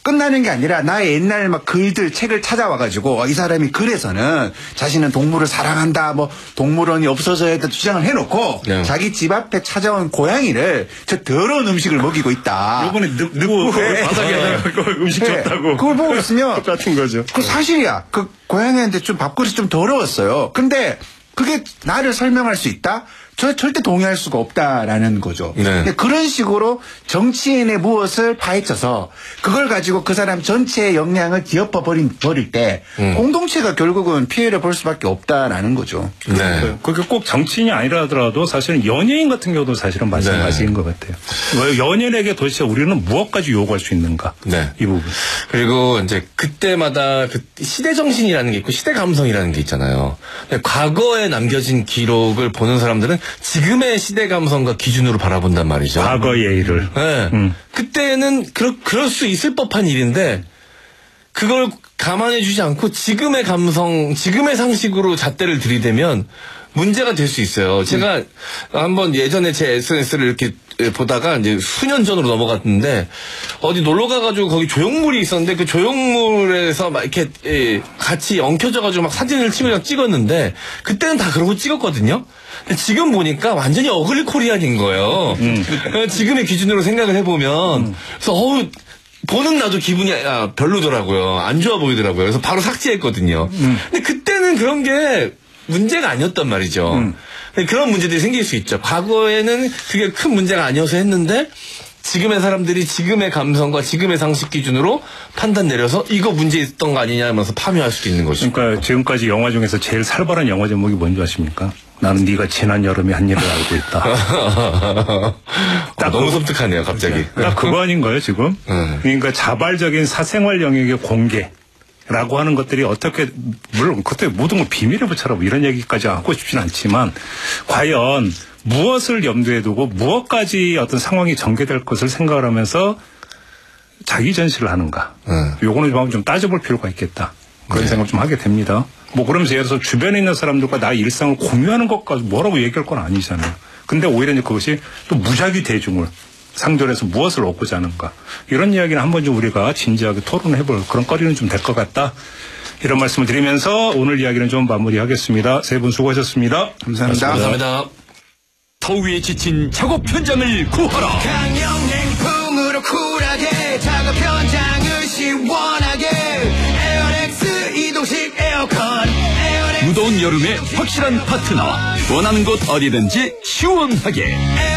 끝나는 게 아니라 나의 옛날 막 글들 책을 찾아와가지고 이 사람이 글에서는 자신은 동물을 사랑한다 뭐 동물원이 없어져야 돼 주장을 해놓고 네. 자기 집 앞에 찾아온 고양이를 저 더러운 음식을 먹이고 있다. 요번에 늑고 바닥에 음식 줬다고. 그걸 보고 있으면 똑같은 거죠. 그 사실이야. 그 고양이한테 좀 밥그릇이 좀 더러웠어요. 근데 그게 나를 설명할 수 있다? 저 절대 동의할 수가 없다라는 거죠. 네. 근데 그런 식으로 정치인의 무엇을 파헤쳐서 그걸 가지고 그 사람 전체의 역량을 뒤엎어 버릴 때 공동체가 결국은 피해를 볼 수밖에 없다라는 거죠. 네. 그게 꼭 정치인이 아니라 하더라도 사실은 연예인 같은 경우도 사실은 마찬가지인 것 같아요. 왜 연예인에게 도대체 우리는 무엇까지 요구할 수 있는가? 네. 이 부분. 그리고 이제 그때마다 그 시대 정신이라는 게 있고 시대 감성이라는 게 있잖아요. 근데 과거에 남겨진 기록을 보는 사람들은 지금의 시대 감성과 기준으로 바라본단 말이죠. 과거의 일을. 네. 그때는 그럴 수 있을 법한 일인데 그걸 감안해주지 않고 지금의 감성, 지금의 상식으로 잣대를 들이대면 문제가 될 수 있어요. 제가 한번 예전에 제 SNS를 이렇게 보다가 이제 수년 전으로 넘어갔는데 어디 놀러 가가지고 거기 조형물이 있었는데 그 조형물에서 막 이렇게 같이 엉켜져가지고 막 사진을 찍었는데 그때는 다 그러고 찍었거든요. 근데 지금 보니까 완전히 어글리 코리안인 거예요. 지금의 기준으로 생각을 해보면 그래서 보는 나도 기분이 별로더라고요. 안 좋아 보이더라고요. 그래서 바로 삭제했거든요. 근데 그때는 그런 게 문제가 아니었단 말이죠. 그런 문제들이 생길 수 있죠. 과거에는 그게 큰 문제가 아니어서 했는데 지금의 사람들이 지금의 감성과 지금의 상식 기준으로 판단 내려서 이거 문제 있었던 거 아니냐 하면서 파묘할 수도 있는 거죠. 그러니까 지금까지 영화 중에서 제일 살벌한 영화 제목이 뭔지 아십니까? 나는 네가 지난 여름에 한 일을 알고 있다. 딱 너무 섬뜩하네요, 갑자기. 딱 그거 아닌가요, 지금? 그러니까 자발적인 사생활 영역의 공개라고 하는 것들이 어떻게, 물론 그때 모든 걸 비밀에 붙여라 뭐 이런 얘기까지 하고 싶진 않지만 과연 무엇을 염두에 두고 무엇까지 어떤 상황이 전개될 것을 생각을 하면서 자기 전시를 하는가. 요거는 좀 따져볼 필요가 있겠다. 그런 생각을 좀 하게 됩니다. 뭐 그러면서 예를 들어서 주변에 있는 사람들과 나의 일상을 공유하는 것까지 뭐라고 얘기할 건 아니잖아요. 근데 오히려 이제 그것이 또 무작위 대중을 상존해서 무엇을 얻고자 하는가. 이런 이야기는 한번 좀 우리가 진지하게 토론해볼 그런 거리는 좀 될 것 같다. 이런 말씀을 드리면서 오늘 이야기는 좀 마무리하겠습니다. 세 분 수고하셨습니다. 감사합니다. 감사합니다. 더위에 지친 작업 현장을 구하라. 강력행풍으로 쿨하게 작업 현장을 시원하게 에어렉스 이동식 에어컨 무더운 여름에 확실한 파트너. 원하는 곳 어디든지 시원하게.